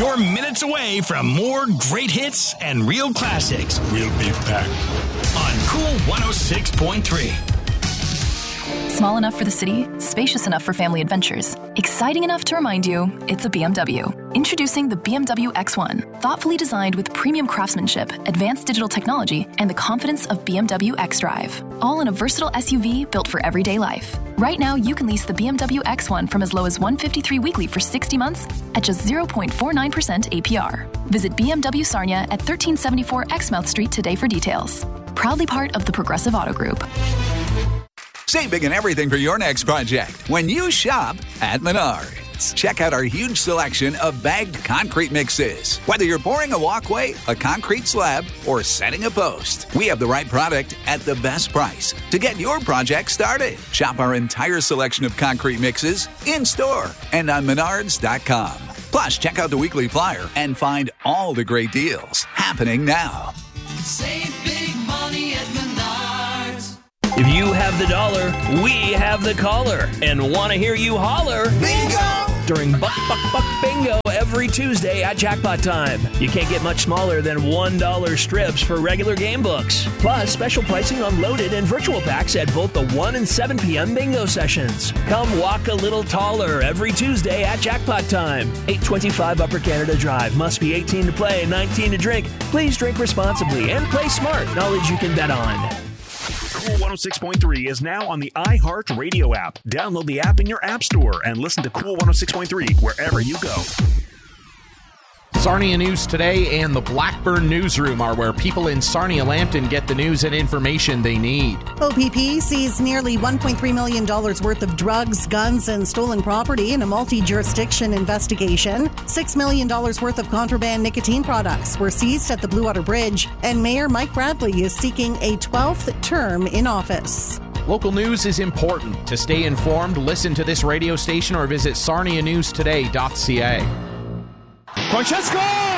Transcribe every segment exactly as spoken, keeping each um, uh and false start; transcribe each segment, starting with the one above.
You're minutes away from more great hits and real classics. We'll be back on Cool one oh six point three. Small enough for the city, spacious enough for family adventures, exciting enough to remind you it's a B M W. Introducing the B M W X one, thoughtfully designed with premium craftsmanship, advanced digital technology, and the confidence of B M W xDrive. All in a versatile S U V built for everyday life. Right now, you can lease the B M W X one from as low as one hundred fifty-three weekly for sixty months at just zero point four nine percent A P R. Visit B M W Sarnia at thirteen seventy-four Exmouth Street today for details. Proudly part of the Progressive Auto Group. Save big on everything for your next project when you shop at Menards. Check out our huge selection of bagged concrete mixes. Whether you're pouring a walkway, a concrete slab, or setting a post, we have the right product at the best price to get your project started. Shop our entire selection of concrete mixes in-store and on menards dot com. Plus, check out the weekly flyer and find all the great deals happening now. Save big money at Menards. If you have the dollar, we have the caller, and want to hear you holler. Bingo! During Buck, Buck, Buck Bingo every Tuesday at Jackpot Time. You can't get much smaller than one dollar strips for regular game books. Plus, special pricing on loaded and virtual packs at both the one and seven p.m. bingo sessions. Come walk a little taller every Tuesday at Jackpot Time. eight twenty-five Upper Canada Drive. Must be eighteen to play, nineteen to drink. Please drink responsibly and play smart. Knowledge you can bet on. Cool one oh six point three is now on the iHeartRadio app. Download the app in your app store and listen to Cool one oh six point three wherever you go. Sarnia News Today and the Blackburn Newsroom are where people in Sarnia-Lambton get the news and information they need. O P P sees nearly one point three million dollars worth of drugs, guns, and stolen property in a multi-jurisdiction investigation. six million dollars worth of contraband nicotine products were seized at the Blue Water Bridge, and Mayor Mike Bradley is seeking a twelfth term in office. Local news is important. To stay informed, listen to this radio station or visit sarnia news today dot c a. Francesco!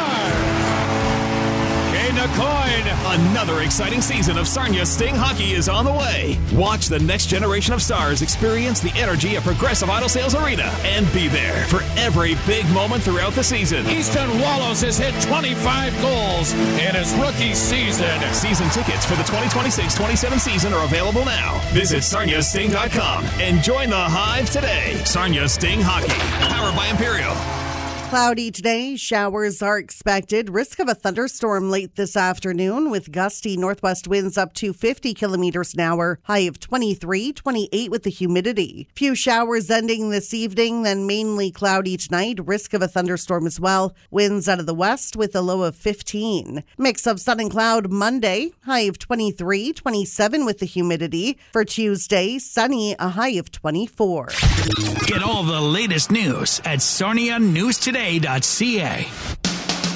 Kane Coyne. Another exciting season of Sarnia Sting hockey is on the way. Watch the next generation of stars experience the energy of Progressive Auto Sales Arena and be there for every big moment throughout the season. Easton Wallows has hit twenty-five goals in his rookie season. Season tickets for the twenty twenty-six twenty-seven season are available now. Visit sarnia sting dot com and join the Hive today. Sarnia Sting Hockey, powered by Imperial. Cloudy today. Showers are expected. Risk of a thunderstorm late this afternoon with gusty northwest winds up to fifty kilometers an hour. High of twenty-three, twenty-eight with the humidity. Few showers ending this evening, then mainly cloudy tonight. Risk of a thunderstorm as well. Winds out of the west with a low of fifteen. Mix of sun and cloud Monday. High of twenty-three, twenty-seven with the humidity. For Tuesday, sunny, a high of twenty-four. Get all the latest news at sarnia news today dot c a.